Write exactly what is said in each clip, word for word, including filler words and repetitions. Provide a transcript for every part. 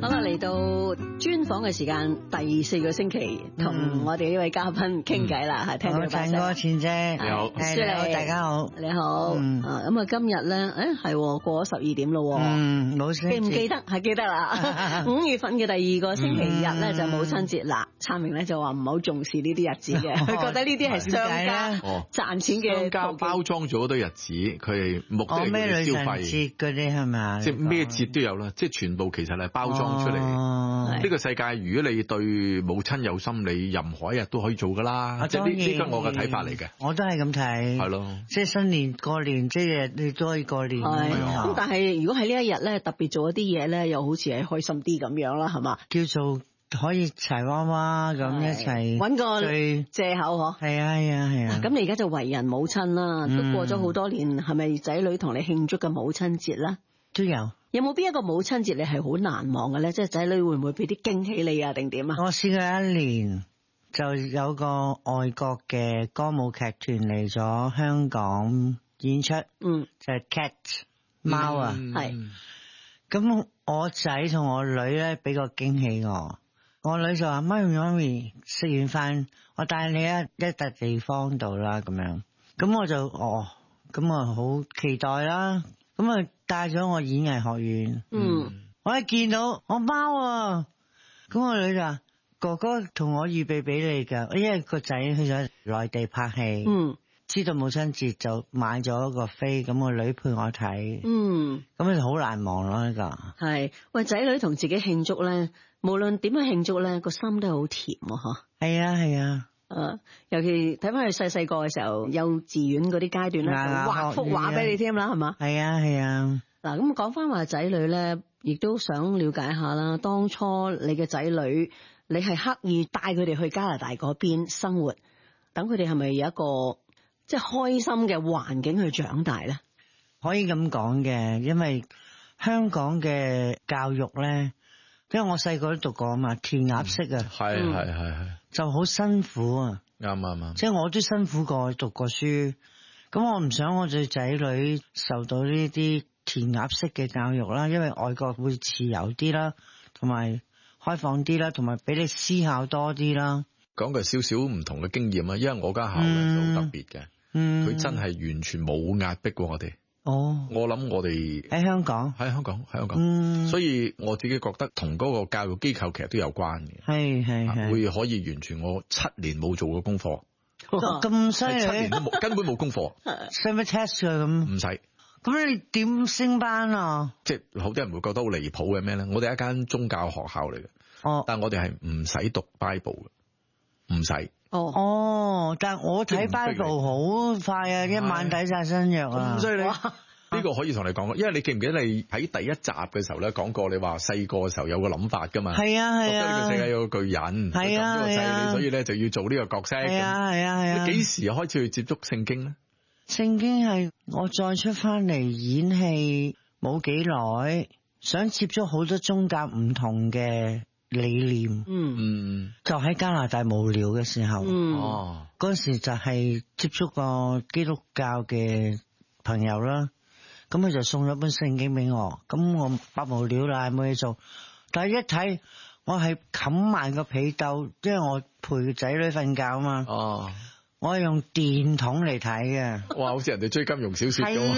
好啦，嚟到專訪嘅時間，第四個星期同我哋呢位嘉賓傾偈啦，係聽佢把聲。 陳哥錢姐， 你好， 你好，大家好， 你好。嗯，咁啊，今日咧，誒係過咗十二點咯。 嗯，冇事。 記唔記得？係記得啦。五月份嘅第二個星期日咧就母親節啦。燦明咧就話唔係好重視呢啲日子嘅，佢覺得呢啲係商家賺錢嘅。 商家包裝咗好多日子，佢哋目的係咩消費。 女神節嗰啲係咪？ 即係咩節都有啦，即係全部其實係包裝出嚟。呢、哦、個世界，如果你對母親有心，你任何一日都可以做噶啦。即係呢呢個我嘅睇法嚟嘅。 我都係咁睇。係咯，即係新年過年，即係你都可以過年。係咁，但係如果喺呢一日咧，特別做一啲嘢咧，又好似係開心啲咁樣啦，係嘛？ 叫做可以齊娃娃咁一齊搵個借口嗬。係啊係啊係啊。咁你而家就為人母親啦，都過咗好多年，係咪仔女同你慶祝嘅母親節啦？ 都有。 有冇邊一個母親節你係好難忘嘅咧？即係仔女會唔會俾啲驚喜你啊？定點啊？ 我試過一年就有個外國嘅歌舞劇團嚟咗香港演出，嗯，就係 Cat 貓啊，係。咁我仔同我女咧俾個驚喜我，我女就話媽咪媽咪食完飯我帶你一一笪地方度啦咁樣，咁我就哦，咁我好期待啦。咁啊，帶咗我演藝學院。嗯，我一見到我貓啊，咁我女就話哥哥同我預備俾你噶，因為個仔去咗內地拍戲。嗯，知道母親節就買咗個飛，咁我女陪我睇。嗯，咁就好難忘咯呢個。係， 喂，仔女同自己慶祝咧，無論點樣慶祝咧，個心都係好甜啊！嗬。 係啊係啊。 誒，尤其睇翻佢細細個嘅時候，幼稚園嗰啲階段咧，畫幅畫俾你添啦，係嘛？ 係啊係啊。 嗱，咁講翻話仔女咧，亦都想了解下啦。當初你嘅仔女，你係刻意帶佢哋去加拿大嗰邊生活，等佢哋係咪有一個即係開心嘅環境去長大咧？ 可以咁講嘅，因為香港嘅教育咧。因為我細個都讀過啊嘛，填鴨式啊， 係係係係， 就好辛苦啊， 啱啱啱， 即係我都辛苦過讀過書，咁我唔想我對仔女受到呢啲填鴨式嘅教育啦，因為外國會自由啲啦，同埋開放啲啦，同埋俾你思考多啲啦。 講句少少唔同嘅經驗啊，因為我間校咧就好特別嘅，嗯，佢真係完全冇壓迫過我哋。哦，我諗我哋喺香港， 喺香港，喺香港，嗯，所以我自己覺得同嗰個教育機構其實都有關嘅， 係係係， 會可以完全我七年冇做過功課， 咁犀利， 七年都冇，根本冇功課， 使乜 test 啊咁？唔使， 咁你點升班啊？ 即係好多人會覺得好離譜嘅咩咧？我哋一間宗教學校嚟嘅，哦，但係我哋係唔使讀 Bible 嘅，唔使。 哦哦，但係我睇 Bible 好快啊，一晚睇晒新約啊！ 咁所以你呢個可以同你講，因為你記唔記得你喺第一集嘅時候咧講過，你話細個嘅時候有個諗法噶嘛？係啊係啊，覺得呢個世界有個巨人，係啊係啊，所以咧就要做呢個角色。係啊係啊係啊！你幾時開始去接觸聖經咧？ 聖經係我再出翻嚟演戲冇幾耐，想接觸好多宗教唔同嘅理念，嗯嗯，就喺加拿大無聊嘅時候，嗯，哦，嗰時就係接觸個基督教嘅朋友啦，咁佢就送咗本聖經俾我，咁我百無聊賴冇嘢做，但係一睇我係冚埋個被竇，因為我陪仔女瞓覺啊嘛，哦，我係用電筒嚟睇嘅， 哇，好似人哋追金庸小說咁，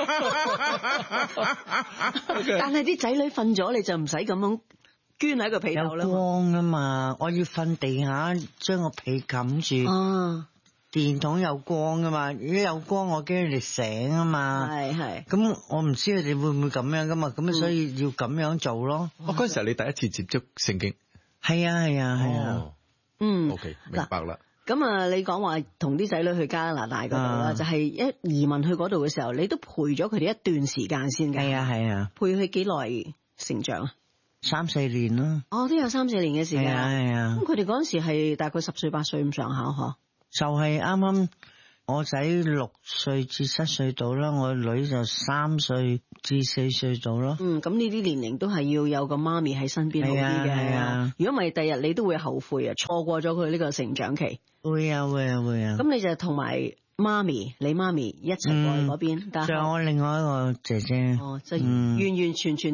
但係啲仔女瞓咗，你就唔使咁樣。捐喺個被竇啦， 有光啊嘛，我要瞓地下，將個被冚住。啊，電筒有光噶嘛，如果有光，我驚佢哋醒啊嘛。係係。咁我唔知佢哋會唔會咁樣噶嘛，咁、嗯、所以要咁樣做咯。 我嗰陣時係你第一次接觸聖經。 係啊係啊係啊。 哦、嗯。O、okay, K， 明白啦。 咁啊，你講話同啲仔女去加拿大嗰度啦，就係一移民去嗰度嘅時候，你都陪咗佢哋一段時間先㗎。係啊係啊。陪佢幾耐成長啊？ 三四年咯， 哦，都有三四年嘅時間， 係啊係啊。咁佢哋嗰陣時係大概十歲八歲咁上下嗬， 就係啱啱我仔六歲至七歲到啦，我女就三歲至四歲到咯。 嗯，咁呢啲年齡都係要有個媽咪喺身邊好啲嘅。係啊，如果唔係，第日你都會後悔啊，錯過咗佢呢個成長期。 會啊會啊會啊。 咁你就同埋媽咪，你媽咪一齊過去嗰邊， 仲有我另外一個姐姐。 哦，就完完全全就係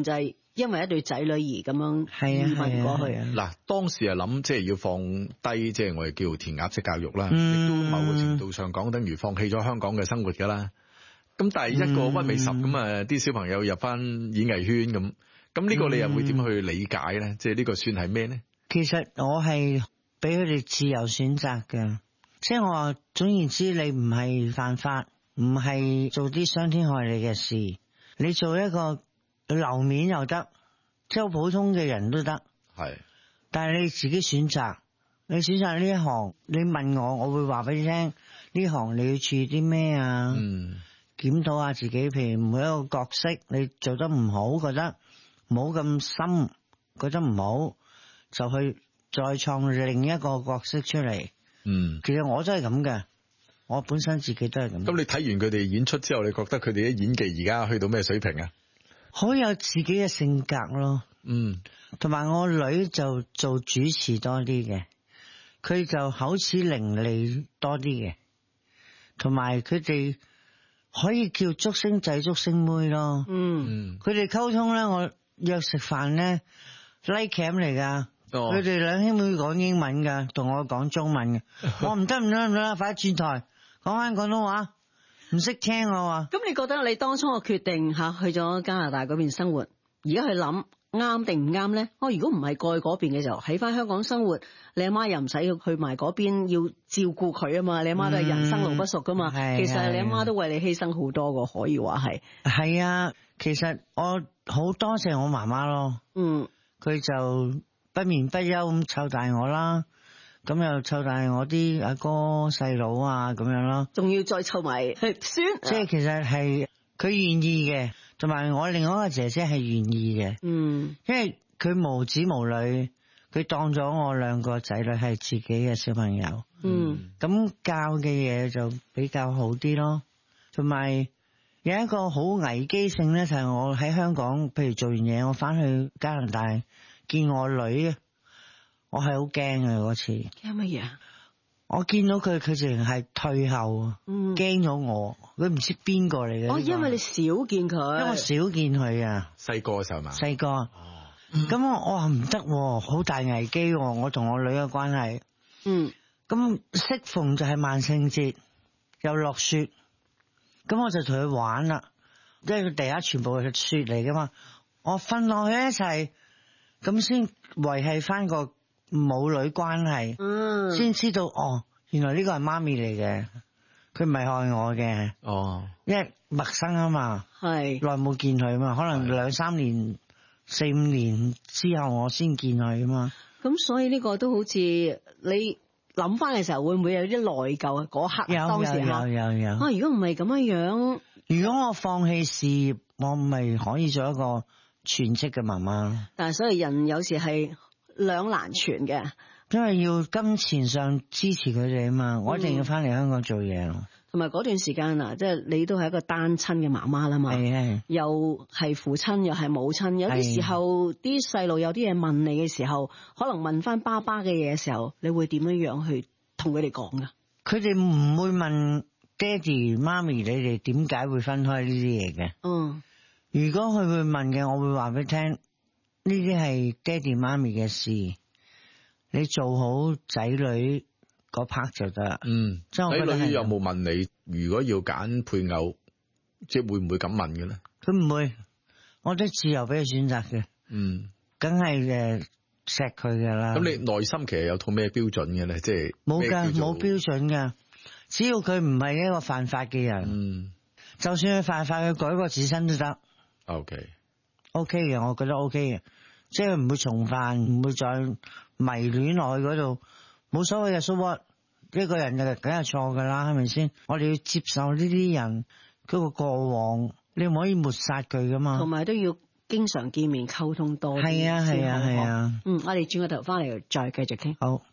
因為一對仔女而咁樣移民過去啊。 嗱，當時係諗即係要放低，即係我哋叫填鴨式教育啦，亦、嗯、都某個程度上講，等於放棄咗香港嘅生活噶啦。咁但係一個屈尾十咁啊，啲、嗯、小朋友入翻演藝圈咁，咁呢個你又會點去理解咧？即係呢個算係咩咧？ 其實我係俾佢哋自由選擇嘅，即係我話總言之，你唔係犯法，唔係做啲傷天害理嘅事，你做一個樓面又得，即係普通嘅人都得。係，但係你自己選擇，你選擇呢一行，你問我，我會話俾你聽，呢行你要注意啲咩啊？嗯，檢討下自己，譬如每一個角色你做得唔好，覺得冇咁深，覺得唔好，就去再創另一個角色出嚟。嗯，其實我都係咁嘅，我本身自己都係咁。 咁你睇完佢哋演出之後，你覺得佢哋啲演技而家去到咩水平啊？ 好有自己嘅性格咯。嗯，同埋我女就做主持多啲嘅，佢就口齒伶俐多啲嘅，同埋佢哋可以叫竹升仔竹升妹咯。嗯，佢哋溝通咧，我約食飯咧 like cam 嚟噶，佢哋兩兄妹講英文噶，同我講中文嘅。我唔得唔得唔得，快啲轉台講翻廣東話，唔識聽我話。 咁你覺得你當初個決定吓去咗加拿大嗰邊生活，而家去諗啱定唔啱咧？哦，如果唔係過去嗰邊嘅時候，喺翻香港生活，你阿媽又唔使去埋嗰邊要照顧佢啊嘛，你阿媽都係人生路不熟噶嘛。嗯、其實你阿媽都為你犧牲好多個，可以話係。 係啊，其實我好多謝我媽媽咯。嗯，佢就不眠不休咁湊大我啦，咁又湊大我啲阿哥細佬啊咁樣咯， 仲要再湊埋孫。 即係其實係佢願意嘅。同埋我另外一個姐姐係願意嘅，嗯，因為佢無子無女，佢當咗我兩個仔女係自己嘅小朋友，嗯，咁教嘅嘢就比較好啲咯。同埋有一個好危機性咧，就係我喺香港，譬如做完嘢，我翻去加拿大見我女，我係好驚嘅嗰次。 驚乜嘢？ 我見到佢，佢淨係退後，驚咗、嗯、我，佢唔知邊個嚟嘅。 哦，因為你少見佢， 因為我少見佢啊。 細個嘅時候嘛。細個。哦。咁我我話唔得，好大危機，我同我女嘅關係。嗯。咁適逢就係萬聖節，又落雪，咁我就同佢玩啦，即係佢地下全部係雪嚟噶嘛，我瞓落去一齊，咁先維繫翻個母女關係，嗯，先知道哦，原來呢個係媽咪嚟嘅，佢唔係害我嘅，哦，因為陌生啊嘛，係耐冇見佢啊嘛，可能兩三年、四五年之後我先見佢啊嘛， 咁所以呢個都好似你諗翻嘅時候，會唔會有啲內疚啊？嗰刻有當時有有有有啊！如果唔係咁樣樣， 如果我放棄事業，我咪可以做一個全職嘅媽媽。 但係所以人有時係兩難全嘅， 因為要金錢上支持佢哋啊嘛，我一定要翻嚟香港做嘢。 同埋嗰段時間啊，即係你都係一個單親嘅媽媽啦嘛，係係，又係父親又係母親，有啲時候啲細路有啲嘢問你嘅時候，可能問翻爸爸嘅嘢嘅時候，你會點樣樣去同佢哋講噶？ 佢哋唔會問爹哋媽咪你哋點解會分開呢啲嘢嘅。嗯，如果佢會問嘅，我會話俾你聽。呢啲係爹哋媽咪嘅事，你做好仔女嗰 part 就得啦。嗯， 仔女有冇問你，如果要揀配偶，即係會唔會咁問嘅咧？ 佢唔會，我都自由俾佢選擇嘅。嗯，梗係誒錫佢噶啦。咁你內心其實有套咩標準嘅咧？即係冇噶，冇標準噶，只要佢唔係一個犯法嘅人，嗯，就算佢犯法，佢改過自身都得。 OK。 O K 嘅，我覺得 O K 嘅，即係唔會重犯，唔會再迷戀落去嗰度，冇所謂嘅。So what？一個人就梗係錯噶啦，係咪先？我哋要接受呢啲人嗰個過往，你唔可以抹殺佢噶嘛。 同埋都要經常見面溝通多啲。 係啊係啊係啊。 嗯，我哋轉個頭翻嚟再繼續傾。 好。